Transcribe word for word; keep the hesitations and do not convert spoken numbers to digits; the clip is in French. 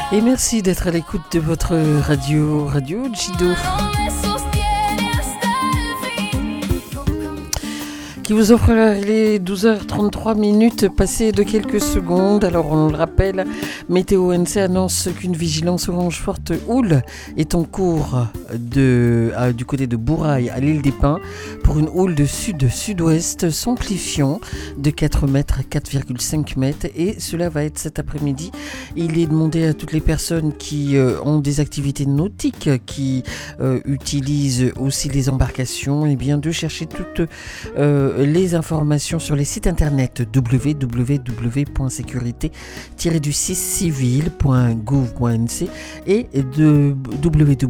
Et merci d'être à l'écoute de votre radio, Radio Jido, qui vous offre les douze heures trente-trois minutes passées de quelques secondes. Alors on le rappelle, Météo N C annonce qu'une vigilance orange forte houle est en cours de, à, du côté de Bourail à l'île des Pins pour une houle de sud-sud-ouest s'amplifiant de quatre mètres à quatre virgule cinq mètres, et cela va être cet après-midi. Il est demandé à toutes les personnes qui euh, ont des activités nautiques, qui euh, utilisent aussi les embarcations, et bien de chercher toutes euh, les informations sur les sites internet w w w point sécurité tiret du six civil point gouv point n c et de w w w